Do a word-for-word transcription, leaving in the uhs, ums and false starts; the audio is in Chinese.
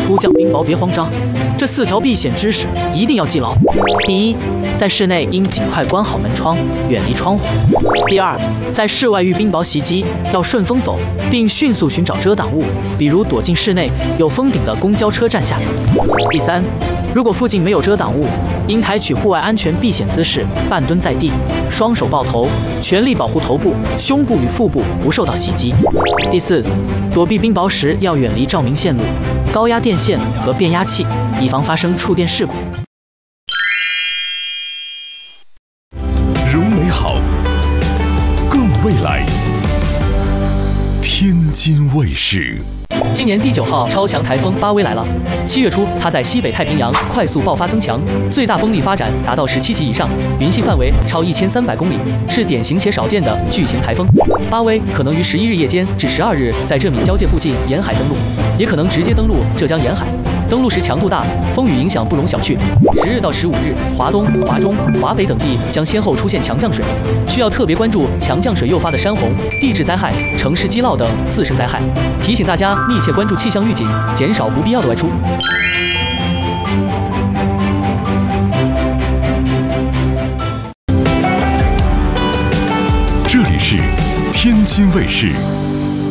孤降冰雹别慌张，这四条避险知识一定要记牢。第一，在室内应尽快关好门窗，远离窗户。第二，在室外遇冰雹袭击，要顺风走，并迅速寻找遮挡物，比如躲进室内有封顶的公交车站下。第三，如果附近没有遮挡物，应采取户外安全避险姿势，半蹲在地，双手抱头，全力保护头部、胸部与腹部不受到袭击。第四，躲避冰雹时要远离照明线路、高压电线和变压器，以防发生触电事故。 如美好，更未来。天津卫视。 今年第九号超强台风巴威来了。七月初，它在西北太平洋快速爆发增强，最大风力发展达到十七级以上，云系范围超一千三百公里，是典型且少见的巨型台风。巴威可能于十一日夜间至十二日在浙闽交界附近沿海登陆，也可能直接登陆浙江沿海。登陆时强度大，风雨影响不容小觑。十日到十五日，华东、华中、华北等地将先后出现强降水，需要特别关注强降水诱发的山洪、地质灾害、城市积涝等次生灾害。提醒大家密切关注气象预警，减少不必要的外出。 这里是天津卫视